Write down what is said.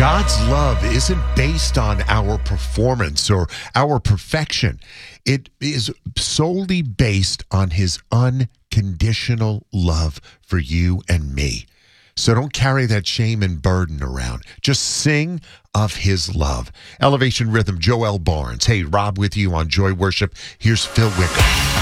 God's love isn't based on our performance or our perfection. It is solely based on his unconditional love for you and me. So don't carry that shame and burden around. Just sing of his love. Elevation Rhythm, Joel Barnes. Hey, Rob with you on Joy Worship. Here's Phil Wickham.